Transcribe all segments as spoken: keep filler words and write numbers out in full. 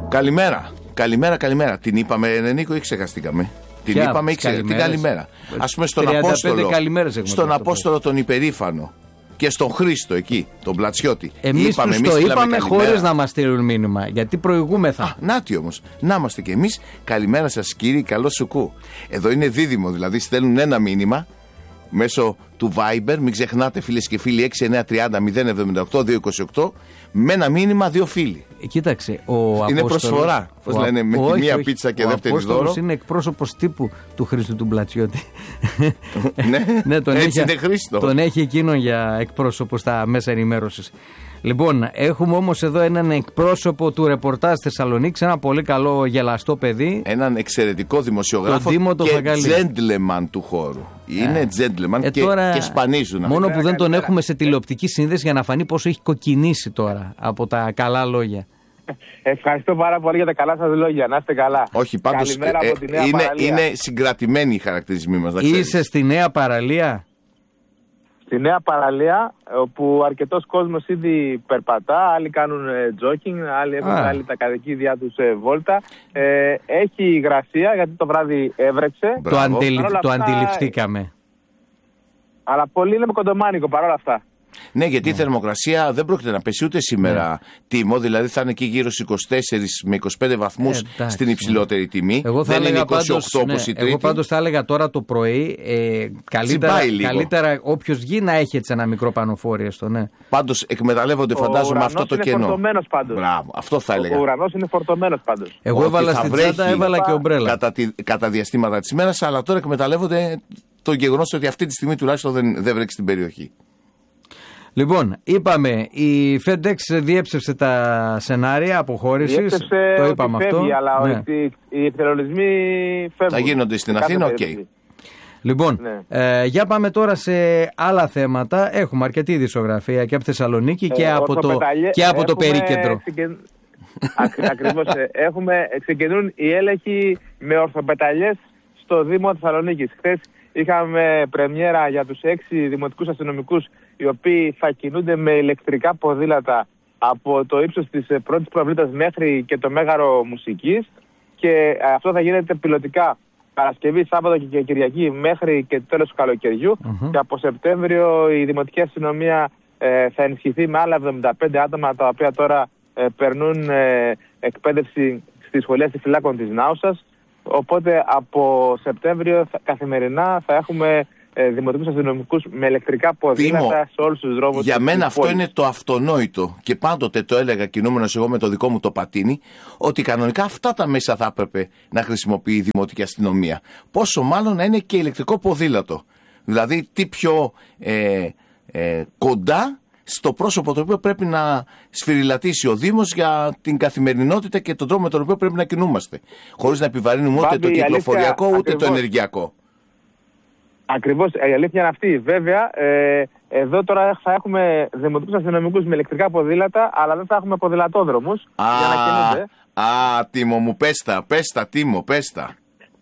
Καλημέρα. Καλημέρα, καλημέρα. Την είπαμε, Νίκο, ή ξεχαστήκαμε? Την Ποια, είπαμε ή ξεχαστήκαμε? Την καλημέρα. Ας πούμε στον Απόστολο, στον Απόστολο τον υπερήφανο και στον Χρήστο εκεί, τον Πλατσιώτη. Εμείς τους το είπαμε χωρίς να μας στείλουν μήνυμα, γιατί προηγούμεθα. Α, νάτι όμως. Να είμαστε κι εμείς. Καλημέρα σας κύριοι, καλό σουκού. Εδώ είναι δίδυμο, δηλαδή στέλνουν ένα μήνυμα μέσω του Viber. Μην ξεχνάτε, φίλες και φίλοι, έξι εννιά τριάντα μηδέν εβδομήντα οκτώ διακόσια είκοσι οκτώ. Με ένα μήνυμα, δύο φίλοι. Κοίταξε, ο είναι Απόστολος, προσφορά. Πώς λένε, με όχι, μία όχι, πίτσα και ο δεύτερη δώρο. Ο Απόστολος είναι εκπρόσωπος τύπου του Χρήστου του Πλατσιώτη. Ναι, ναι, τον έτσι έχει, είναι Χρήστο. Τον έχει εκείνον για εκπρόσωπο στα μέσα ενημέρωσης. Λοιπόν, έχουμε όμως εδώ έναν εκπρόσωπο του ρεπορτάζ Θεσσαλονίκης, ένα πολύ καλό γελαστό παιδί. Έναν εξαιρετικό δημοσιογράφο και gentleman του χώρου. Είναι ε. gentleman ε, και, τώρα, και σπανίζουν. Μόνο που δεν τον έχουμε σε τηλεοπτική σύνδεση για να φανεί πόσο έχει κοκκινήσει τώρα από τα καλά λόγια. Ευχαριστώ πάρα πολύ για τα καλά σας λόγια. Να είστε καλά. Όχι, πάντως ε, από τη νέα είναι, είναι συγκρατημένοι οι χαρακτηρισμοί μας. Είσαι στη Νέα Παραλία. Στη Νέα Παραλία, όπου αρκετός κόσμος ήδη περπατά, άλλοι κάνουν τζόκινγκ, άλλοι έχουν βγάλει τα κατοικίδια τους ε, βόλτα. Ε, έχει υγρασία γιατί το βράδυ έβρεξε. Το, αντιληφ, το αυτά, αντιληφθήκαμε. Αλλά πολύ είναι με κοντομάνικο παρόλα αυτά. Ναι, γιατί ναι. η θερμοκρασία δεν πρόκειται να πέσει ούτε σήμερα ναι. τιμό, δηλαδή θα είναι εκεί γύρω στους είκοσι τέσσερις με είκοσι πέντε βαθμούς ε, στην υψηλότερη τιμή. Εγώ θα δεν έλεγα είναι είκοσι οκτώ πάντως, όπως ναι, η Τρίτη. Εγώ πάντως θα έλεγα τώρα το πρωί ε, καλύτερα, καλύτερα όποιος βγει να έχει έτσι ένα μικρό πανοφόρι στο, ναι. Πάντως εκμεταλλεύονται φαντάζομαι αυτό το κενό. Ο ουρανός είναι φορτωμένος πάντως. Μπράβο, αυτό θα έλεγα. Ο ουρανός είναι φορτωμένος πάντως. Εγώ ότι έβαλα στην τσάντα, έβαλα και ομπρέλα. Κατά, τη, κατά διαστήματα της μέρας, αλλά τώρα εκμεταλλεύονται το γεγονός ότι αυτή τη στιγμή τουλάχιστον δεν, δεν βρέξει την περιοχή. Λοιπόν, είπαμε, η FedEx διέψευσε τα σενάρια αποχώρησης. Διέψευσε το είπαμε ότι αυτό. Φεύγει, αλλά ναι. οι, οι εθελονισμοί φεύγουν. Θα γίνονται στην Αθήνα, οκ. Okay. Λοιπόν, ναι. ε, για πάμε τώρα σε άλλα θέματα. Έχουμε αρκετή ειδησιογραφία και από Θεσσαλονίκη και ε, από το, και από το περίκεντρο. Ξεκεν... Ακριβώς. Έχουμε, ξεκινούν οι έλεγχοι με ορθοπεταλιές στο Δήμο Θεσσαλονίκης. Χθες είχαμε πρεμιέρα για τους έξι δημοτικούς αστυνομικούς οι οποίοι θα κινούνται με ηλεκτρικά ποδήλατα από το ύψος της πρώτης προβλήτας μέχρι και το Μέγαρο Μουσικής, και αυτό θα γίνεται πιλωτικά Παρασκευή, Σάββατο και Κυριακή μέχρι και το τέλος του καλοκαιριού. Mm-hmm. Και από Σεπτέμβριο η Δημοτική Αστυνομία ε, θα ενισχυθεί με άλλα εβδομήντα πέντε άτομα, τα οποία τώρα ε, περνούν ε, εκπαίδευση στη σχολεία στη Φυλάκων της Νάουσας. Οπότε από Σεπτέμβριο θα, καθημερινά θα έχουμε ε, δημοτικούς αστυνομικούς με ηλεκτρικά ποδήλατα Τίμο, σε όλους τους δρόμους. Για μένα αυτό πόλης. είναι το αυτονόητο και πάντοτε το έλεγα κινούμενος εγώ με το δικό μου το πατίνι, ότι κανονικά αυτά τα μέσα θα έπρεπε να χρησιμοποιεί η δημοτική αστυνομία. Πόσο μάλλον να είναι και ηλεκτρικό ποδήλατο. Δηλαδή τι πιο ε, ε, κοντά στο πρόσωπο το οποίο πρέπει να σφυριλατήσει ο Δήμος για την καθημερινότητα και τον τρόπο με τον οποίο πρέπει να κινούμαστε. Χωρίς να επιβαρύνουμε ούτε Μπάμπη, το κυκλοφοριακό αλήθεια, ούτε ακριβώς, το ενεργειακό. Ακριβώς, η αλήθεια είναι αυτή. Βέβαια, ε, εδώ τώρα θα έχουμε δημοτικούς αστυνομικούς με ηλεκτρικά ποδήλατα, αλλά δεν θα έχουμε ποδηλατόδρομους α, για να κινούνται. Α, Τίμο μου, πες τα, πες τα, Τίμο, πες τα.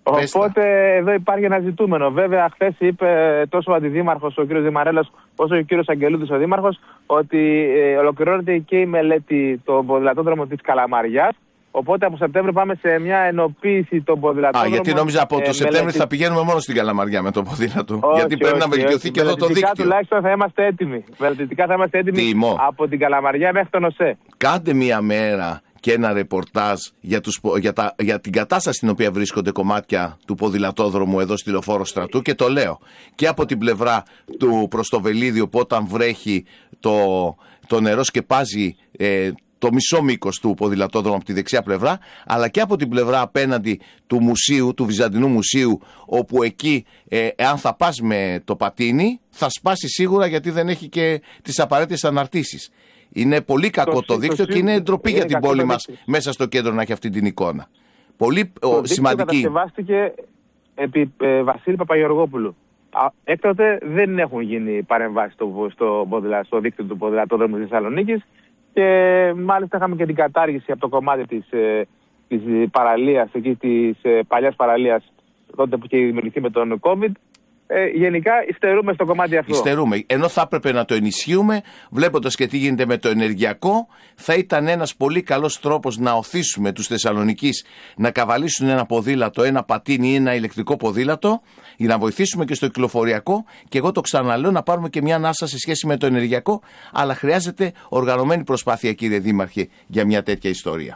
Οπότε εδώ υπάρχει ένα ζητούμενο. Βέβαια, χθες είπε τόσο ο αντιδήμαρχος, ο κ. Δημαρέλος, όσο και ο κ. Αγγελούδης, ο δήμαρχος, ότι ε, ολοκληρώνεται και η μελέτη των ποδηλατόδρομων της Καλαμαριάς. Οπότε από Σεπτέμβριο πάμε σε μια ενοποίηση των ποδηλατόδρομων. Α, γιατί νόμιζα από το ε, Σεπτέμβριο μελέτη... θα πηγαίνουμε μόνο στην Καλαμαριά με το ποδήλατο. Όχι, γιατί πρέπει όχι, να βελτιωθεί και εδώ το δίκτυο. Τουλάχιστον θα είμαστε έτοιμοι. Βελτιστικά θα είμαστε έτοιμοι Τίμο. Από την Καλαμαριά μέχρι τον ΟΣΕ. Κάντε μία μέρα και ένα ρεπορτάζ για, τους, για, τα, για την κατάσταση στην οποία βρίσκονται κομμάτια του ποδηλατόδρομου εδώ στη Λεωφόρο Στρατού, και το λέω και από την πλευρά του προς το Βελίδιο, που όταν βρέχει το, το νερό σκεπάζει ε, το μισό μήκος του ποδηλατόδρομου από τη δεξιά πλευρά, αλλά και από την πλευρά απέναντι του μουσείου, του Βυζαντινού Μουσείου, όπου εκεί ε, εάν θα πας με το πατίνι θα σπάσει σίγουρα, γιατί δεν έχει και τις απαραίτητες αναρτήσεις. Είναι πολύ κακό το, το δίκτυο και είναι ντροπή για την πόλη μας μέσα στο κέντρο να έχει αυτή την εικόνα. Πολύ το ο, σημαντική. Το κατασκευάστηκε επί ε, Βασίλη Παπαγεωργόπουλου. Έκτοτε δεν έχουν γίνει παρεμβάσεις στο, στο, στο δίκτυο του ποδηλατόδρομου της Θεσσαλονίκης, και μάλιστα είχαμε και την κατάργηση από το κομμάτι της, ε, της παραλίας, εκεί της ε, παλιάς παραλίας, τότε που είχε δημιουργηθεί με τον COVID. ε, γενικά υστερούμε στο κομμάτι αυτό. Υστερούμε. Ενώ θα έπρεπε να το ενισχύουμε, βλέποντας και τι γίνεται με το ενεργειακό, θα ήταν ένας πολύ καλός τρόπος να οθήσουμε τους Θεσσαλονικείς να καβαλήσουν ένα ποδήλατο, ένα πατίνι ή ένα ηλεκτρικό ποδήλατο, για να βοηθήσουμε και στο κυκλοφοριακό. Και εγώ το ξαναλέω, να πάρουμε και μια ανάσα σε σχέση με το ενεργειακό, αλλά χρειάζεται οργανωμένη προσπάθεια, κύριε Δήμαρχε, για μια τέτοια ιστορία.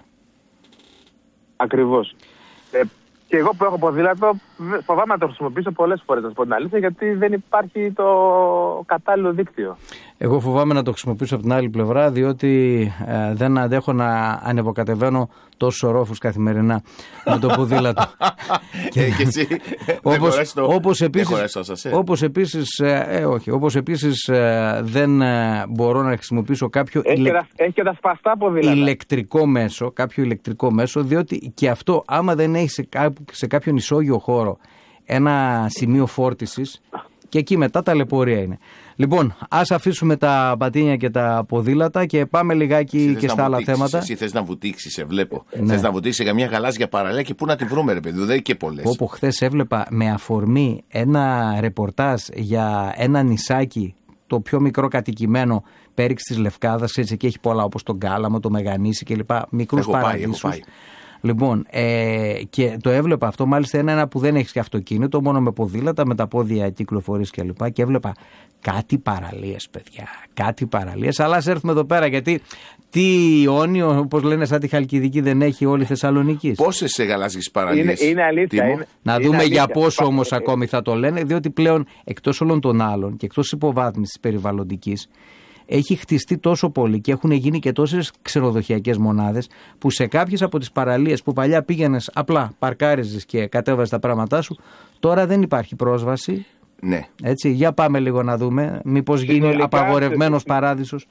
Ακριβώς. Ε, και εγώ που έχω ποδήλατο, φοβάμαι να το χρησιμοποιήσω πολλές φορές, να σου πω την αλήθεια, γιατί δεν υπάρχει το κατάλληλο δίκτυο. Εγώ φοβάμαι να το χρησιμοποιήσω από την άλλη πλευρά, διότι ε, δεν αντέχω να ανεβοκατεβαίνω τόσους ορόφους καθημερινά με το ποδήλατο. και, και εσύ όπως, το... όπως επίσης, σας, όπως επίσης, ε, ε, όχι, όπως επίσης ε, δεν ε, μπορώ να χρησιμοποιήσω κάποιο έχει, ηλεκ... και τα, έχει και τα σπαστά ποδήλατα. ηλεκτρικό μέσο, κάποιο ηλεκτρικό μέσο, διότι και αυτό, άμα δεν έχει σε, κά, σε κάποιον ισόγειο χώρο ένα σημείο φόρτισης, και εκεί μετά ταλαιπωρία είναι. Λοιπόν, ας αφήσουμε τα πατίνια και τα ποδήλατα και πάμε λιγάκι και στα άλλα θέματα. Εσύ θες να βουτήξεις, σε βλέπω. Ναι. Θες να βουτήξεις σε καμιά γαλάζια παραλία και πού να τη βρούμε, ρε παιδί, δεν και πολλές. Όπου χθες έβλεπα με αφορμή ένα ρεπορτάζ για ένα νησάκι, το πιο μικρό κατοικημένο πέριξ της Λευκάδας, έτσι, και έχει πολλά όπως τον Κάλαμο, το Μεγανήσι κλπ. Μικρούς παραδείσους. Λοιπόν, ε, και το έβλεπα αυτό, μάλιστα είναι ένα που δεν έχει και αυτοκίνητο, μόνο με ποδήλατα, με τα πόδια κυκλοφορείς και λοιπά. Και έβλεπα κάτι παραλίες, παιδιά. Κάτι παραλίες. Αλλά ας έρθουμε εδώ πέρα, γιατί τι Ιόνιο, όπως λένε, σαν τη Χαλκιδική δεν έχει όλη η Θεσσαλονίκη. Πόσες γαλάζιες παραλίες? Είναι, είναι αλήθεια. Είναι, να είναι δούμε αλήθεια. Για πόσο όμως ακόμη θα το λένε, διότι πλέον εκτός όλων των άλλων και εκτός υποβάθμισης περιβαλλοντικής, έχει χτιστεί τόσο πολύ και έχουν γίνει και τόσες ξενοδοχειακές μονάδες που σε κάποιες από τις παραλίες που παλιά πήγαινες απλά παρκάριζες και κατέβαζες τα πράγματά σου, τώρα δεν υπάρχει πρόσβαση. Ναι. Έτσι, για πάμε λίγο να δούμε μήπως γίνει συνολικά, απαγορευμένος παράδεισος.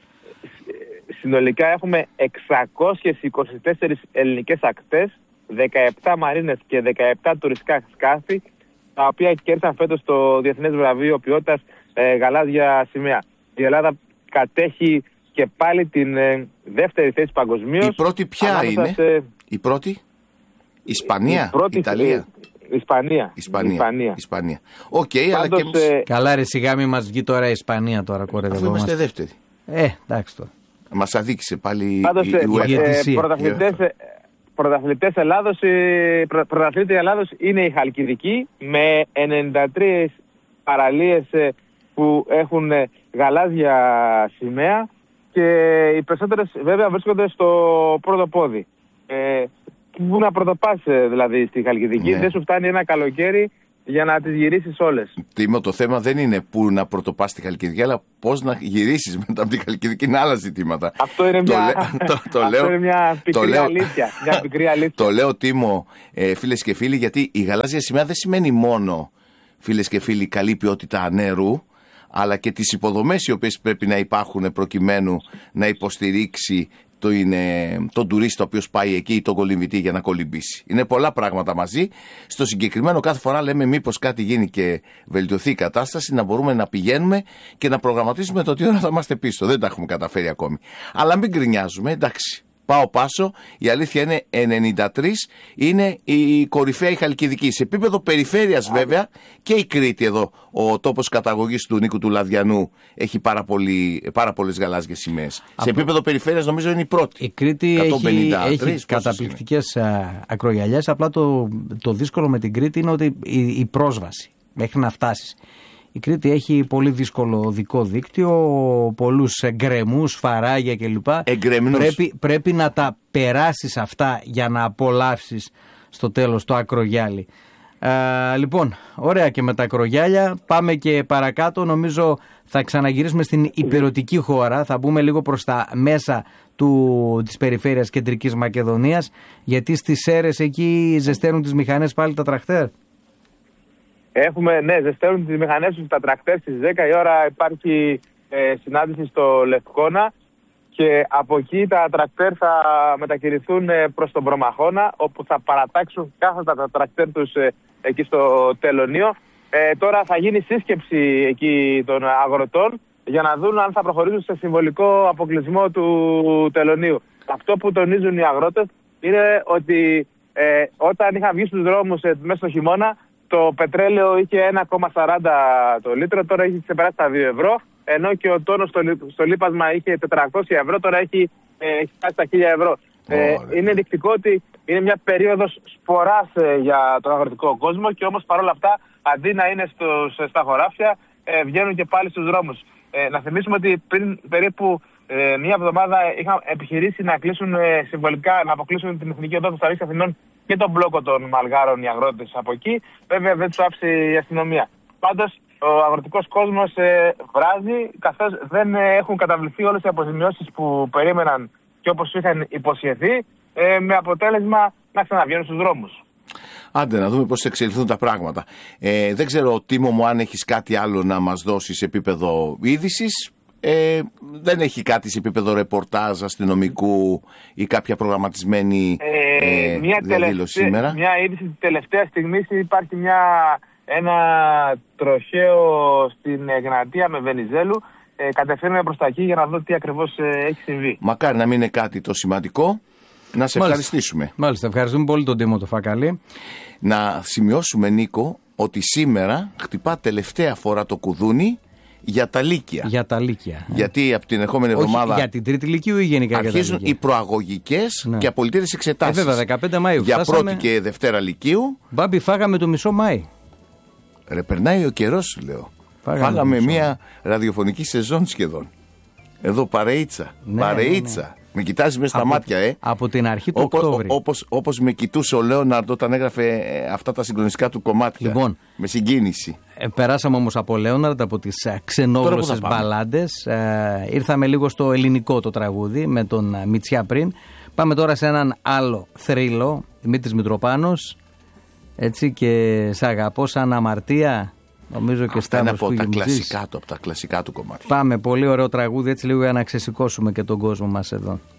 Συνολικά έχουμε εξακόσιες είκοσι τέσσερις ελληνικές ακτές, δεκαεπτά μαρίνες και δεκαεπτά τουριστικά σκάφη, τα οποία κέρδισαν φέτος το Διεθνές Βραβείο Ποιότητας ε, Γαλάζια Σημαία. Η Ελλάδα κατέχει και πάλι την ε, δεύτερη θέση παγκοσμίως. Η πρώτη ποια είναι? Σε... Η πρώτη? Ισπανία, η πρώτη, Ιταλία. Ε, Ισπανία. Ισπανία. Ισπανία. Ισπανία. Οκ, okay, αλλά και εμείς... ε... Καλά ρε σιγά μη μας βγει τώρα η Ισπανία τώρα, κορεδευόμαστε. Αφού είμαστε δεύτεροι. Ε, εντάξει τώρα. Μας αδίκησε πάλι Πάντως, η UEFA. Ε, πρωταθλητές, πρωταθλητές Ελλάδος, πρω, πρωταθλήτρια Ελλάδος είναι η Χαλκιδική με ενενήντα τρεις παραλίες που έχουν γαλάζια σημαία και οι περισσότερες βέβαια βρίσκονται στο πρώτο πόδι. Ε, πού να πρωτοπάς δηλαδή στη Χαλκιδική, ναι. Δεν σου φτάνει ένα καλοκαίρι για να τις γυρίσεις όλες. Τίμω, το θέμα δεν είναι πού να πρωτοπάς στη Χαλκιδική, αλλά πώς να γυρίσεις μετά από τη Χαλκιδική, είναι άλλα ζητήματα. Αυτό είναι μια, το, το, το λέω, αυτό είναι μια πικρή λέω, αλήθεια. Μια πικρή αλήθεια. Το λέω, Τίμω, ε, φίλες και φίλοι, γιατί η γαλάζια σημαία δεν σημαίνει μόνο, φίλες και φίλοι, καλή ποιότητα νερού, αλλά και τις υποδομές οι οποίες πρέπει να υπάρχουν προκειμένου να υποστηρίξει το είναι, τον τουρίστα ο οποίος πάει εκεί ή τον κολυμβητή για να κολυμπήσει. Είναι πολλά πράγματα μαζί. Στο συγκεκριμένο κάθε φορά λέμε μήπως κάτι γίνει και βελτιωθεί η κατάσταση, να μπορούμε να πηγαίνουμε και να προγραμματίσουμε το τι ώρα θα είμαστε πίσω. Δεν τα έχουμε καταφέρει ακόμη. Αλλά μην γκρινιάζουμε, εντάξει. Πάω πάσο, η αλήθεια είναι ενενήντα τρεις, είναι η κορυφαία η Χαλκιδική. Σε επίπεδο περιφέρειας βέβαια και η Κρήτη εδώ, ο τόπος καταγωγής του Νίκου του Λαδιανού, έχει πάρα, πολύ, πάρα πολλές γαλάζιες σημαίες. Από... Σε επίπεδο περιφέρειας νομίζω είναι η πρώτη. Η Κρήτη έχει, έχει καταπληκτικές ακρογιαλιές, απλά το, το δύσκολο με την Κρήτη είναι ότι η, η πρόσβαση μέχρι να φτάσεις. Η Κρήτη έχει πολύ δύσκολο οδικό δίκτυο, πολλούς εγκρεμούς, φαράγια κλπ. Πρέπει, πρέπει να τα περάσεις αυτά για να απολαύσεις στο τέλος το ακρογιάλι. Ε, λοιπόν, ωραία και με τα ακρογιάλια. Πάμε και παρακάτω. Νομίζω θα ξαναγυρίσουμε στην υπηρετική χώρα. Θα μπούμε λίγο προς τα μέσα του, της περιφέρειας Κεντρικής Μακεδονίας. Γιατί στις Σέρρες εκεί ζεσταίνουν τις μηχανές πάλι τα τρακτέρ. Έχουμε, ναι, ζεσταίνουν τις μηχανές τους στα τρακτέρ. Στις δέκα η ώρα υπάρχει ε, συνάντηση στο Λευκόνα και από εκεί τα τρακτέρ θα μετακινηθούν ε, προς τον Προμαχώνα, όπου θα παρατάξουν κάθετα τα τρακτέρ τους ε, εκεί στο Τελωνείο. Ε, τώρα θα γίνει σύσκεψη εκεί των αγροτών για να δουν αν θα προχωρήσουν σε συμβολικό αποκλεισμό του Τελωνείου. Αυτό που τονίζουν οι αγρότες είναι ότι ε, όταν είχαν βγει στους δρόμους ε, μέσα στο χειμώνα, το πετρέλαιο είχε ένα κόμμα σαράντα το λίτρο, τώρα έχει ξεπεράσει τα δύο ευρώ. Ενώ και ο τόνος στο, στο λίπασμα είχε τετρακόσια ευρώ, τώρα έχει, ε, έχει φτάσει στα χίλια ευρώ. Ε, είναι ενδεικτικό ότι είναι μια περίοδος σποράς ε, για τον αγροτικό κόσμο και όμως παρόλα αυτά αντί να είναι στους, στα χωράφια ε, βγαίνουν και πάλι στους δρόμους. Ε, να θυμίσουμε ότι πριν περίπου ε, μία εβδομάδα είχαν επιχειρήσει να κλείσουν ε, συμβολικά, να αποκλείσουν την Εθνική Οδό Θεσσαλονίκης Αθηνών και τον μπλόκο των Μαλγάρων οι αγρότες από εκεί. Βέβαια δεν τους άφησε η αστυνομία. Πάντως ο αγροτικός κόσμος ε, βράζει, καθώς δεν ε, έχουν καταβληθεί όλες οι αποζημιώσεις που περίμεναν και όπως είχαν υποσχεθεί, ε, με αποτέλεσμα να ξαναβγαίνουν στους δρόμους. Άντε να δούμε πώς θα εξελιχθούν τα πράγματα. Ε, δεν ξέρω, Τίμο μου, αν έχεις κάτι άλλο να μας δώσεις σε επίπεδο είδησης. Ε, δεν έχει κάτι σε επίπεδο ρεπορτάζ αστυνομικού ή κάποια προγραμματισμένη ε, ε, μια διαδήλωση σήμερα. Μια είδηση της τελευταίας στιγμής, υπάρχει μια, ένα τροχαίο στην Εγνατία με Βενιζέλου. Ε, κατευθύνουμε προς τα εκεί για να δω τι ακριβώς ε, έχει συμβεί. Μακάρι να μην είναι κάτι το σημαντικό. Να σε Μάλιστα. ευχαριστήσουμε. Μάλιστα, ευχαριστούμε πολύ τον Τίμο το Φακαλή. Να σημειώσουμε, Νίκο, ότι σήμερα χτυπά τελευταία φορά το κουδούνι για τα Λύκεια. Για τα Λύκεια. Γιατί από την ερχόμενη εβδομάδα. Όχι, για την Τρίτη Λυκείου ή γενικά αρχίζουν για τα Λύκεια. Οι προαγωγικές ναι. και απολυτήρες εξετάσεις. Ε, βέβαια, δεκαπέντε Μαΐου. Για φτάσαμε... πρώτη και Δευτέρα Λυκείου. Μπάμπη, φάγαμε το μισό Μάη. Ρε, περνάει ο καιρός, σου λέω. Φάγαμε, φάγαμε μια ραδιοφωνική σεζόν σχεδόν. Εδώ παρεΐτσα. Ναι, παρεΐτσα. ναι, ναι. Με κοιτάζει μέσα στα μάτια, ε. Από την αρχή του Όπως, Οκτώβρη. Όπως, όπως με κοιτούσε ο Λέοναρντ όταν έγραφε ε, αυτά τα συγκλονιστικά του κομμάτια. Λοιπόν, με συγκίνηση. Ε, περάσαμε όμως από Λέοναρντ, από τις ε, ξενόγλωσσες μπαλάντες. Ε, ήρθαμε λίγο στο ελληνικό το τραγούδι με τον ε, Μητσιά πριν. Πάμε τώρα σε έναν άλλο θρύλο, Δημήτρης Μητροπάνος. Έτσι, και σ' αγαπώ σαν αμαρτία. Νομίζω και αυτά είναι από τα, κλασικά του, από τα κλασικά του κομμάτια. Πάμε, πολύ ωραίο τραγούδι, έτσι λίγο για να ξεσηκώσουμε και τον κόσμο μας εδώ.